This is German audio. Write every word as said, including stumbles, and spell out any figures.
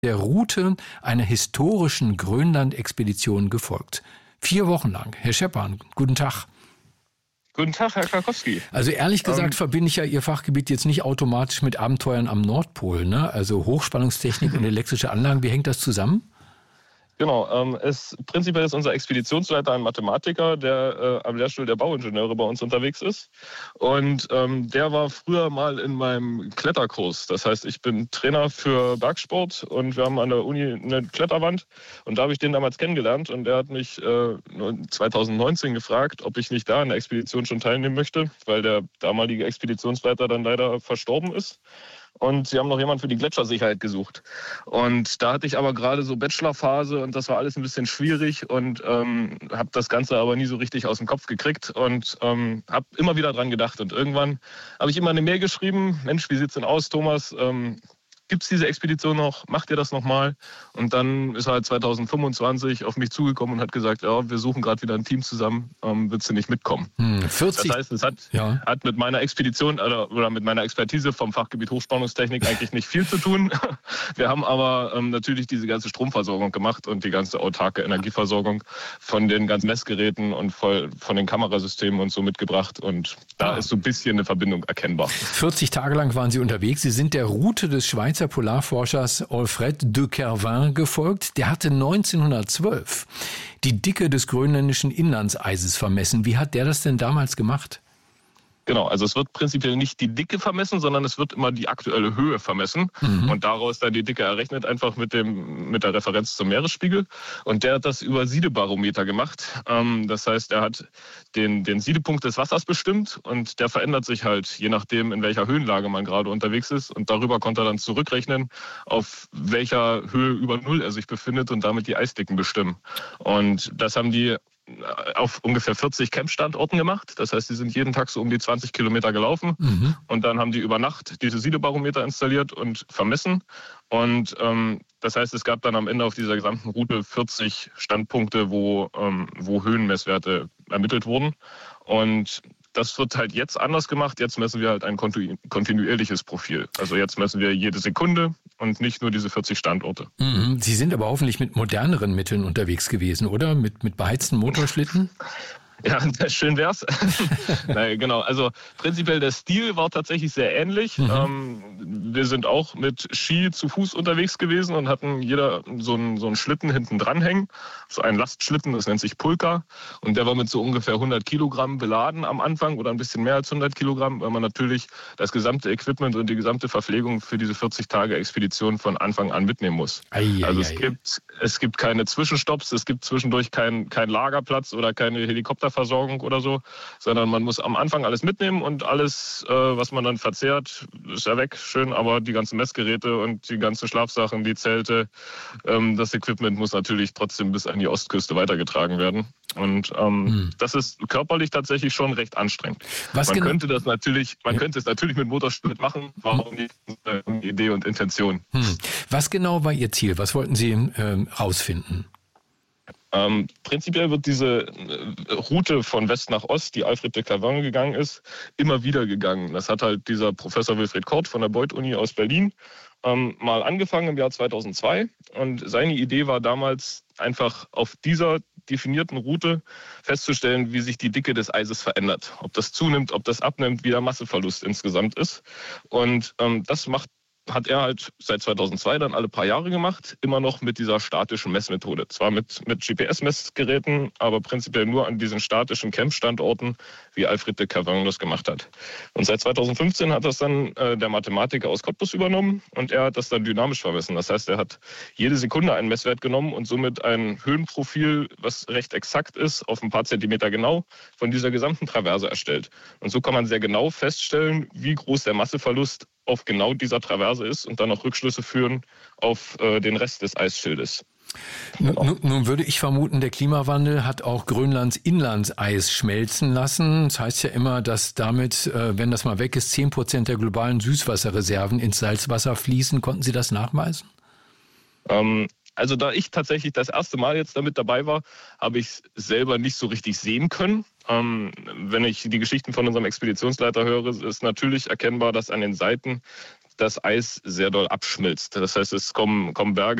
der Route einer historischen Grönland-Expedition gefolgt. Vier Wochen lang. Herr Scheppan, guten Tag. Guten Tag, Herr Krakowski. Also ehrlich gesagt ähm, verbinde ich ja Ihr Fachgebiet jetzt nicht automatisch mit Abenteuern am Nordpol, ne? Also Hochspannungstechnik und elektrische Anlagen, wie hängt das zusammen? Genau, ähm, es, prinzipiell ist unser Expeditionsleiter ein Mathematiker, der äh, am Lehrstuhl der Bauingenieure bei uns unterwegs ist. Und ähm, der war früher mal in meinem Kletterkurs. Das heißt, ich bin Trainer für Bergsport und wir haben an der Uni eine Kletterwand. Und da habe ich den damals kennengelernt und der hat mich äh, zwanzig neunzehn gefragt, ob ich nicht da an der Expedition schon teilnehmen möchte, weil der damalige Expeditionsleiter dann leider verstorben ist. Und sie haben noch jemanden für die Gletschersicherheit gesucht. Und da hatte ich aber gerade so Bachelorphase und das war alles ein bisschen schwierig und ähm, habe das Ganze aber nie so richtig aus dem Kopf gekriegt und ähm, habe immer wieder dran gedacht. Und irgendwann habe ich immer eine Mail geschrieben, Mensch, wie sieht's denn aus, Thomas? Ähm, Gibt es diese Expedition noch? Macht ihr das nochmal? Und dann ist er halt zwanzig fünfundzwanzig auf mich zugekommen und hat gesagt, ja, wir suchen gerade wieder ein Team zusammen, ähm, willst du nicht mitkommen? Hm, vierzig Das heißt, es hat, ja. hat mit meiner Expedition oder, oder mit meiner Expertise vom Fachgebiet Hochspannungstechnik eigentlich nicht viel zu tun. Wir haben aber ähm, natürlich diese ganze Stromversorgung gemacht und die ganze autarke Energieversorgung von den ganzen Messgeräten und voll, von den Kamerasystemen und so mitgebracht. Und da ah. ist so ein bisschen eine Verbindung erkennbar. vierzig Tage lang waren Sie unterwegs. Sie sind der Route des Schweizer Polarforschers Alfred de Kervin gefolgt. Der hatte neunzehnhundertzwölf die Dicke des grönländischen Inlandseises vermessen. Wie hat der das denn damals gemacht? Genau, also es wird prinzipiell nicht die Dicke vermessen, sondern es wird immer die aktuelle Höhe vermessen mhm. und daraus dann die Dicke errechnet, einfach mit dem mit der Referenz zum Meeresspiegel. Und der hat das über Siedebarometer gemacht. Ähm, das heißt, er hat den, den Siedepunkt des Wassers bestimmt und der verändert sich halt, je nachdem, in welcher Höhenlage man gerade unterwegs ist. Und darüber konnte er dann zurückrechnen, auf welcher Höhe über Null er sich befindet und damit die Eisdicken bestimmen. Und das haben die auf ungefähr vierzig Campstandorten gemacht. Das heißt, die sind jeden Tag so um die zwanzig Kilometer gelaufen. Mhm. Und dann haben die über Nacht diese Siedebarometer installiert und vermessen. Und ähm, das heißt, es gab dann am Ende auf dieser gesamten Route vierzig Standpunkte, wo, ähm, wo Höhenmesswerte ermittelt wurden. Und das wird halt jetzt anders gemacht. Jetzt messen wir halt ein kontinuierliches Profil. Also jetzt messen wir jede Sekunde und nicht nur diese vierzig Standorte. Sie sind aber hoffentlich mit moderneren Mitteln unterwegs gewesen, oder? Mit, mit beheizten Motorschlitten? Ja, schön wär's. Nein, genau. Also prinzipiell der Stil war tatsächlich sehr ähnlich. Mhm. Ähm, wir sind auch mit Ski zu Fuß unterwegs gewesen und hatten jeder so einen, so einen Schlitten hinten dranhängen. So einen Lastschlitten, das nennt sich Pulka. Und der war mit so ungefähr hundert Kilogramm beladen am Anfang oder ein bisschen mehr als hundert Kilogramm, weil man natürlich das gesamte Equipment und die gesamte Verpflegung für diese vierzig Tage Expedition von Anfang an mitnehmen muss. Ei, ei, also es ei. gibt es gibt keine Zwischenstopps, es gibt zwischendurch keinen kein Lagerplatz oder keine Helikopter Versorgung oder so, sondern man muss am Anfang alles mitnehmen und alles, äh, was man dann verzehrt, ist ja weg, schön, aber die ganzen Messgeräte und die ganzen Schlafsachen, die Zelte, ähm, das Equipment muss natürlich trotzdem bis an die Ostküste weitergetragen werden. Und ähm, hm. das ist körperlich tatsächlich schon recht anstrengend. Was man genau? könnte das natürlich, man ja. könnte es natürlich mit Motorsport machen, warum nicht? Äh, Idee und Intention. Hm. Was genau war Ihr Ziel? Was wollten Sie ähm, rausfinden? Ähm, prinzipiell wird diese äh, Route von West nach Ost, die Alfred de Kervin gegangen ist, immer wieder gegangen. Das hat halt dieser Professor Wilfried Kort von der Beuth-Uni aus Berlin ähm, mal angefangen im Jahr zweitausendzwei. Und seine Idee war damals einfach auf dieser definierten Route festzustellen, wie sich die Dicke des Eises verändert. Ob das zunimmt, ob das abnimmt, wie der Masseverlust insgesamt ist. Und ähm, das macht hat er halt seit zweitausendzwei dann alle paar Jahre gemacht, immer noch mit dieser statischen Messmethode. Zwar mit, mit G P S-Messgeräten, aber prinzipiell nur an diesen statischen Camp-Standorten, wie Alfred de Kervin das gemacht hat. Und seit zweitausendfünfzehn hat das dann äh, der Mathematiker aus Cottbus übernommen und er hat das dann dynamisch vermessen. Das heißt, er hat jede Sekunde einen Messwert genommen und somit ein Höhenprofil, was recht exakt ist, auf ein paar Zentimeter genau, von dieser gesamten Traverse erstellt. Und so kann man sehr genau feststellen, wie groß der Masseverlust auf genau dieser Traverse ist und dann auch Rückschlüsse führen auf äh, den Rest des Eisschildes. Genau. Nun, nun würde ich vermuten, der Klimawandel hat auch Grönlands Inlandseis schmelzen lassen. Das heißt ja immer, dass damit, äh, wenn das mal weg ist, zehn Prozent der globalen Süßwasserreserven ins Salzwasser fließen. Konnten Sie das nachweisen? Ähm, also da ich tatsächlich das erste Mal jetzt damit dabei war, habe ich es selber nicht so richtig sehen können. Ähm, wenn ich die Geschichten von unserem Expeditionsleiter höre, ist natürlich erkennbar, dass an den Seiten das Eis sehr doll abschmilzt. Das heißt, es kommen, kommen Berge